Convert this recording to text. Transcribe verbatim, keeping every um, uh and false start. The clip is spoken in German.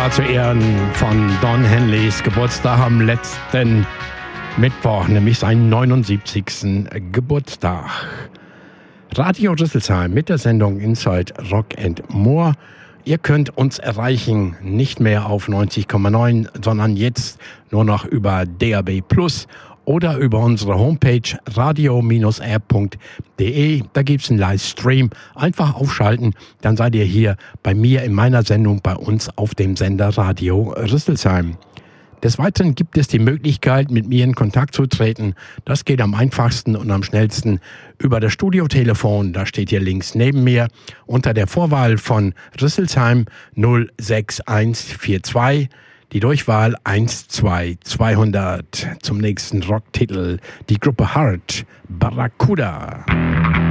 war zu Ehren von Don Henleys Geburtstag am letzten Mittwoch, nämlich seinen neunundsiebzigsten Geburtstag. Radio Rüsselsheim mit der Sendung Inside Rock and More. Ihr könnt uns erreichen, nicht mehr auf neunzig Komma neun, sondern jetzt nur noch über D A B Plus oder über unsere Homepage radio Bindestrich r punkt de. Da gibt es einen Livestream. Einfach aufschalten, dann seid ihr hier bei mir in meiner Sendung bei uns auf dem Sender Radio Rüsselsheim. Des Weiteren gibt es die Möglichkeit, mit mir in Kontakt zu treten. Das geht am einfachsten und am schnellsten über das Studiotelefon. Da steht hier links neben mir unter der Vorwahl von Rüsselsheim null sechs eins vier zwei. Die Durchwahl eins zwei zweihundert. Zum nächsten Rocktitel die Gruppe Heart, Barracuda.